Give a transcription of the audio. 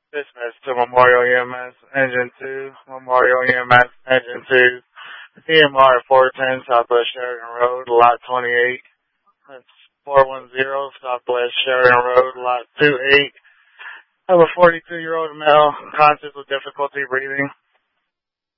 Dismiss to Memorial EMS Engine 2, Memorial EMS Engine 2, EMR 410 Southwest Sheridan Road, Lot 28. That's 410 Southwest Sheridan Road, Lot 28. I have a 42-year-old male conscious with difficulty breathing.